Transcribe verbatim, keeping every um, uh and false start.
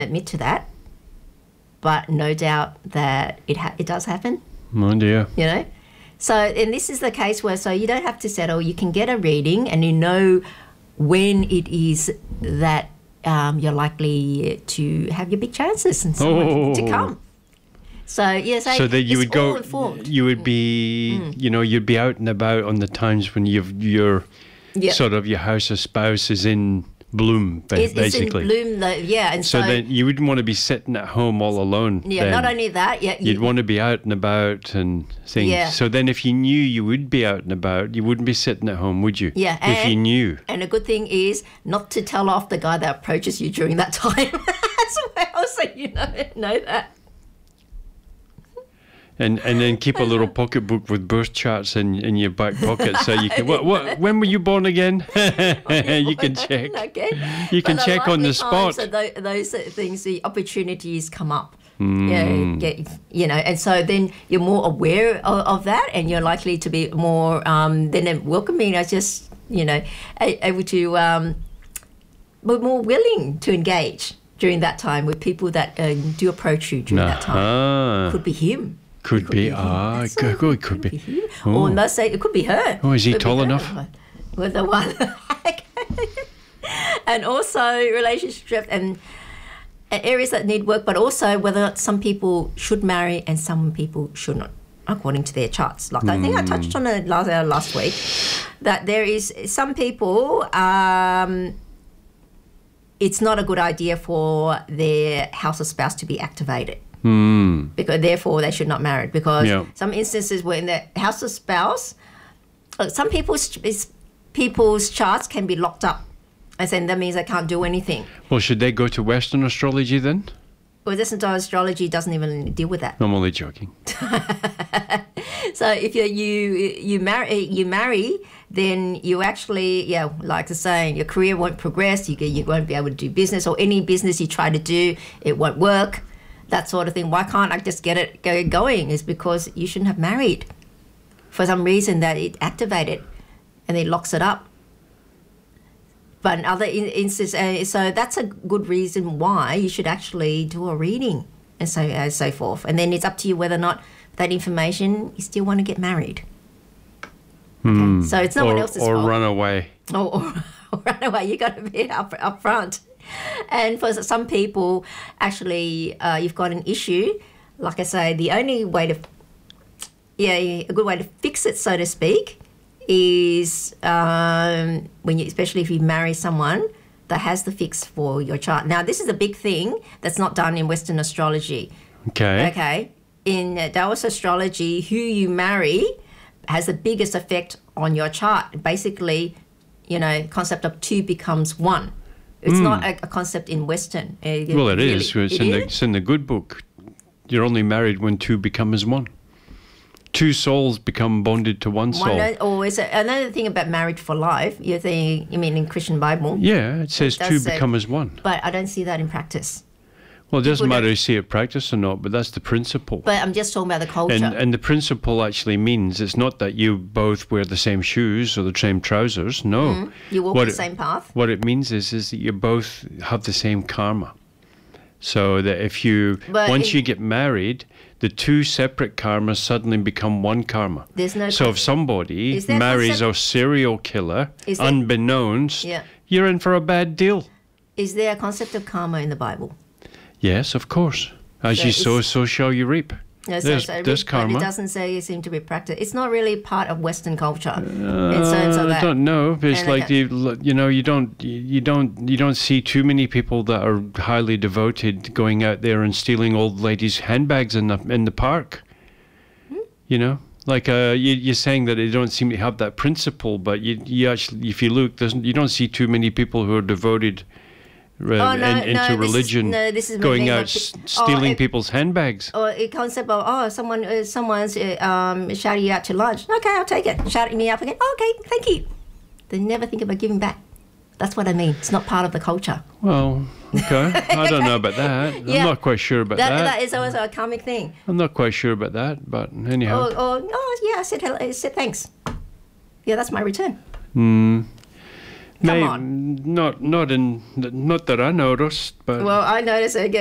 admit to that, but no doubt that it ha- it does happen. Oh dear. You know, so and this is the case where so you don't have to settle. You can get a reading, and you know when it is that um, you're likely to have your big chances and someone Oh. to come. So yes, So that you it's would go, all informed. you would be, Mm. you know, you'd be out and about on the times when you've your Yeah. sort of your house of spouse is in bloom, ba- It's, it's in basically. bloom, though, yeah, and So, so, then you wouldn't want to be sitting at home all alone. yeah. then. Not only that, yeah, You'd you, want to be out and about and things. Yeah. So then if you knew you would be out and about, you wouldn't be sitting at home, would you? Yeah, If you and- knew. and a good thing is not to tell off the guy that approaches you during that time as well, so you know know that. And and then keep a little pocketbook with birth charts in, in your back pocket so you can, what, what, when were you born again? You can check. Okay. You can But check on likely the spot. times that tho- those things, the opportunities come up. Hmm. Yeah, get, you know, and so then you're more aware of, of that, and you're likely to be more um, then welcoming. I just, you know, a- able to um, be more willing to engage during that time with people that uh, do approach you during that time. Ah, Could be him. could be. him. Ah, That's good, all. good, could be. him. Oh. Or let's say it could be her. Oh, is he Could be tall her. enough? With the one. And also relationships and and areas that need work, but also whether or not some people should marry and some people should not, according to their charts. Like I think I touched on it last uh, last week, that there is some people. Um, it's not a good idea for their house or spouse to be activated. Hmm. Because therefore they should not marry. Because Yeah. some instances where in the house of spouse, uh, some people's is- people's charts can be locked up, and then that means they can't do anything. Well, should they go to Western astrology then? Well, this entire astrology doesn't even deal with that. I'm only joking. So if you you you marry you marry, then you actually yeah, like the saying, your career won't progress. You you won't be able to do business, or any business you try to do, it won't work. That sort of thing. Why can't I just get it go, going? Is because you shouldn't have married. For some reason that it activated, and it locks it up. But in other in- instances, uh, so that's a good reason why you should actually do a reading and so and so forth. And then it's up to you whether or not that information you still want to get married. Okay. So it's no or one else's or fault. run away. Or, or, or run away. You got to be up up front. And for some people, actually, uh, you've got an issue. Like I say, the only way to, yeah, a good way to fix it, so to speak, is um, when you, especially if you marry someone that has the fix for your chart. Now, this is a big thing that's not done in Western astrology. Okay. Okay, in uh, Taoist astrology, who you marry has the biggest effect on your chart. Basically, you know, concept of two becomes one. It's not a, a concept in Western. Uh, Well, it really. is. It's It in the is? it's in the good book. You're only married when two become as one. Two souls become bonded to one soul. One, or is it another thing about marriage for life? You're thinking, you mean in Christian Bible? Yeah, it says does two say- become as one. But I don't see that in practice. Well, it doesn't People matter don't- if you see it practiced or not, but that's the principle. But I'm just talking about the culture. And and the principle actually means it's not that you both wear the same shoes or the same trousers. No, you walk What the it- same path. What it means is is that you both have the same karma. So that if you But once in- you get married, the two separate karmas suddenly become one karma. There's no So con- if somebody Is there marries concept- a serial killer, Is there- unbeknownst, Yeah. you're in for a bad deal. Is there a concept of karma in the Bible? Yes, of course. As So you it's- sow, so shall you reap. No, so- There's, so it- there's but karma. it doesn't say it seem to be practiced. It's not really part of Western culture in terms of Uh, I that. don't know. It's And like okay. you, you know, you don't, you don't, you don't see too many people that are highly devoted going out there and stealing old ladies' handbags in the in the park. Hmm? You know, like uh, you, you're saying that they don't seem to have that principle, but you, you actually, if you look, there's, you don't see too many people who are devoted. Uh, Oh, no, in- no, into this is- religion, no, this is going maybe out not- s- oh, stealing it- people's handbags. Or a concept of, oh, someone, uh, someone's uh, um, shouting you out to lunch. Okay, I'll take it. Shouting me up again. Oh, okay, thank you. They never think about giving back. That's what I mean. It's not part of the culture. Well, okay, I don't know about that. Yeah. I'm not quite sure about That, that. that is also a karmic thing. I'm not quite sure about that, but anyhow. Or, or, oh, yeah, I said, hello, I said thanks. Yeah, that's my return. Mm. Come May- on. Not not in not that I noticed, but Well, I noticed again.